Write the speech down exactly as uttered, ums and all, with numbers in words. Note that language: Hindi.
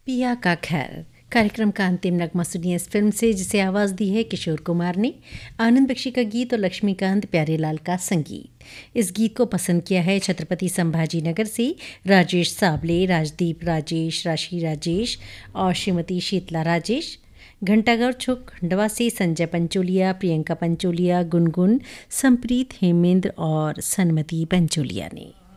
पिया का खैर कार्यक्रम का अंतिम नगमा सुनिए इस फिल्म से, जिसे आवाज़ दी है किशोर कुमार ने। आनंद बख्शी का गीत और लक्ष्मीकांत प्यारेलाल का संगीत। इस गीत को पसंद किया है छत्रपति संभाजी नगर से राजेश साबले, राजदीप राजेश, राशि राजेश और श्रीमती शीतला राजेश। घंटाघर छुक खंडवा से संजय पंचोलिया, प्रियंका पंचोलिया, गुनगुन, संप्रीत हेमेंद्र और सनमती पंचोलिया ने।